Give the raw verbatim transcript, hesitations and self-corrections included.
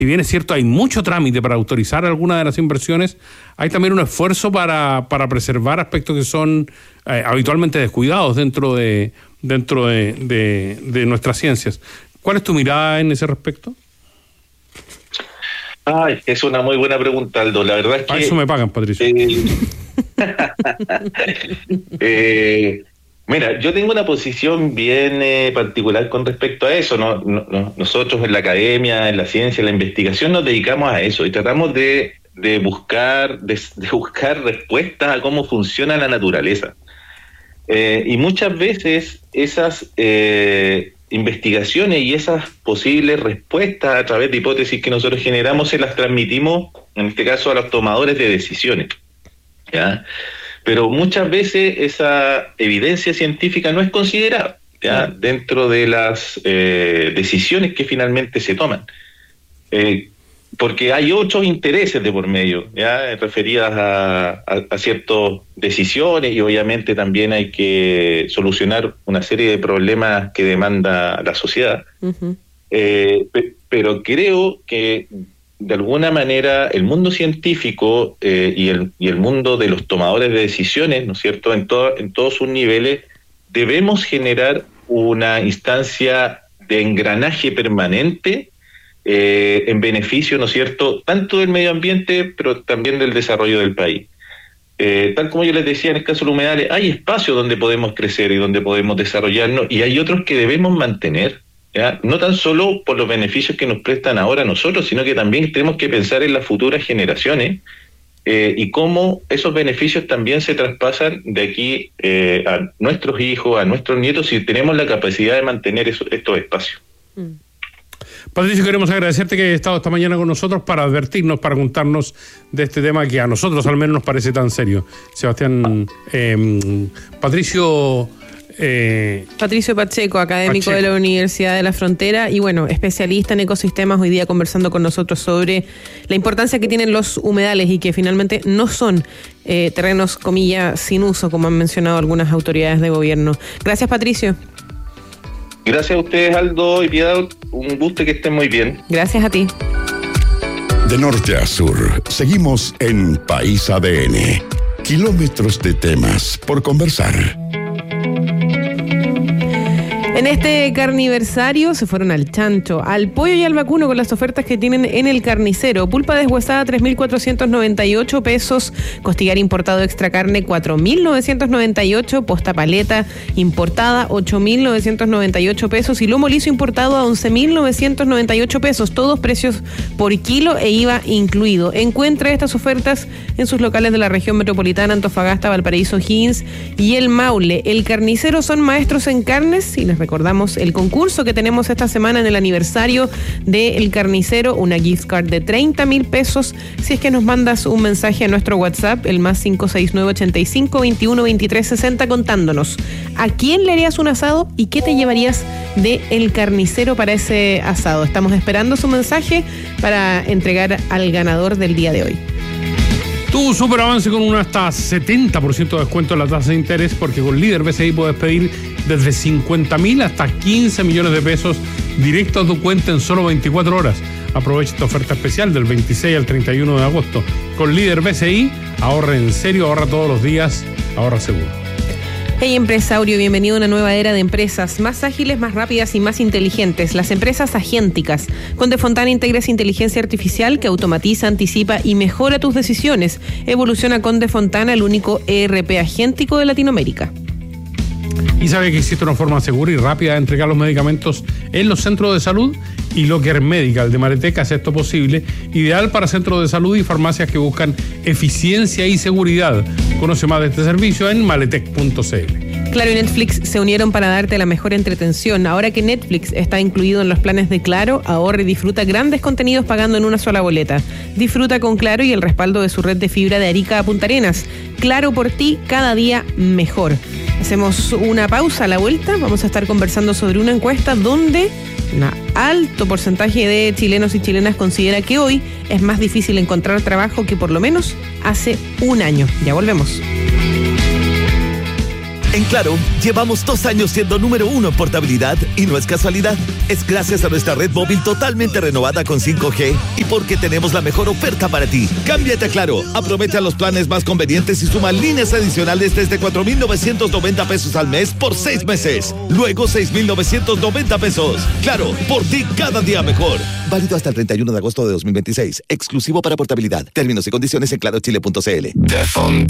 si bien es cierto, hay mucho trámite para autorizar alguna de las inversiones, hay también un esfuerzo para, para preservar aspectos que son eh, habitualmente descuidados dentro de dentro de, de, de nuestras ciencias. ¿Cuál es tu mirada en ese respecto? Ay, es una muy buena pregunta, Aldo. La verdad es que... A eso me pagan, Patricio. Eh, eh, mira, yo tengo una posición bien eh, particular con respecto a eso. ¿no? No, no, nosotros en la academia, en la ciencia, en la investigación nos dedicamos a eso y tratamos de, de buscar de, de buscar respuestas a cómo funciona la naturaleza. Eh, y muchas veces esas eh, investigaciones y esas posibles respuestas a través de hipótesis que nosotros generamos se las transmitimos, en este caso, a los tomadores de decisiones, ¿ya? Pero muchas veces esa evidencia científica no es considerada, ¿ya? Dentro de las eh, decisiones que finalmente se toman. Eh, porque hay otros intereses de por medio, ya referidas a, a, a ciertas decisiones, y obviamente también hay que solucionar una serie de problemas que demanda la sociedad. Uh-huh. Eh, pe- pero creo que de alguna manera el mundo científico eh, y, el, y el mundo de los tomadores de decisiones, ¿no es cierto?, en, to- en todos sus niveles, debemos generar una instancia de engranaje permanente Eh, en beneficio, ¿no es cierto?, tanto del medio ambiente, pero también del desarrollo del país. Eh, tal como yo les decía, en el caso de los humedales, hay espacios donde podemos crecer y donde podemos desarrollarnos, y hay otros que debemos mantener, ¿ya? No tan solo por los beneficios que nos prestan ahora a nosotros, sino que también tenemos que pensar en las futuras generaciones eh, y cómo esos beneficios también se traspasan de aquí eh, a nuestros hijos, a nuestros nietos, si tenemos la capacidad de mantener eso, estos espacios. Mm. Patricio, queremos agradecerte que hayas estado esta mañana con nosotros para advertirnos, para contarnos de este tema que a nosotros al menos nos parece tan serio. Sebastián, eh, Patricio... Eh, Patricio Pacheco, académico Pacheco. de la Universidad de la Frontera y bueno, especialista en ecosistemas, hoy día conversando con nosotros sobre la importancia que tienen los humedales y que finalmente no son eh, terrenos, comillas, sin uso, como han mencionado algunas autoridades de gobierno. Gracias, Patricio. Gracias a ustedes, Aldo y Piedad. Un gusto, que estén muy bien. Gracias a ti. De norte a sur, seguimos en País A D N. Kilómetros de temas por conversar. En este carniversario se fueron al chancho, al pollo y al vacuno con las ofertas que tienen en el carnicero. Pulpa deshuesada tres mil cuatrocientos noventa y ocho pesos, costillar importado extra carne cuatro mil novecientos noventa y ocho, posta paleta importada ocho mil novecientos noventa y ocho pesos y lomo liso importado a once mil novecientos noventa y ocho pesos, todos precios por kilo e I V A incluido. Encuentra estas ofertas en sus locales de la región metropolitana, Antofagasta, Valparaíso, Higgins y el Maule. El Carnicero son maestros en carnes y les recordamos el concurso que tenemos esta semana en el aniversario del Carnicero, una gift card de treinta mil pesos. Si es que nos mandas un mensaje a nuestro WhatsApp, el más cinco seis nueve ochenta y cinco veintiuno veintitrés sesenta, contándonos a quién le harías un asado y qué te llevarías de El Carnicero para ese asado. Estamos esperando su mensaje para entregar al ganador del día de hoy. Tuvo un super avance con un hasta setenta por ciento de descuento en la tasa de interés, porque con Líder B C I puedes pedir desde cincuenta mil hasta quince millones de pesos directo a tu cuenta en solo veinticuatro horas. Aprovecha esta oferta especial del veintiséis al treinta y uno de agosto. Con Líder B C I, ahorra en serio, ahorra todos los días, ahorra seguro. Hey empresario, bienvenido a una nueva era de empresas más ágiles, más rápidas y más inteligentes. Las empresas agénticas. Con Defontana integras inteligencia artificial que automatiza, anticipa y mejora tus decisiones. Evoluciona con Defontana, el único E R P agéntico de Latinoamérica. ¿Y sabe que existe una forma segura y rápida de entregar los medicamentos en los centros de salud? Y Locker Medical de Maletec hace esto posible, ideal para centros de salud y farmacias que buscan eficiencia y seguridad. Conoce más de este servicio en maletec punto c l. Claro y Netflix se unieron para darte la mejor entretención. Ahora que Netflix está incluido en los planes de Claro, ahorra y disfruta grandes contenidos pagando en una sola boleta. Disfruta con Claro y el respaldo de su red de fibra de Arica a Punta Arenas. Claro por ti, cada día mejor. Hacemos una pausa a la vuelta. Vamos a estar conversando sobre una encuesta donde un alto porcentaje de chilenos y chilenas considera que hoy es más difícil encontrar trabajo que por lo menos hace un año. Ya volvemos. En Claro, llevamos dos años siendo número uno en portabilidad y no es casualidad. Es gracias a nuestra red móvil totalmente renovada con cinco G y porque tenemos la mejor oferta para ti. Cámbiate a Claro, aprovecha los planes más convenientes y suma líneas adicionales desde cuatro mil novecientos noventa pesos al mes por seis meses. Luego seis mil novecientos noventa pesos. Claro, por ti cada día mejor. Válido hasta el treinta y uno de agosto de dos mil veintiséis. Exclusivo para portabilidad. Términos y condiciones en claro chile punto c l. De Fontaine.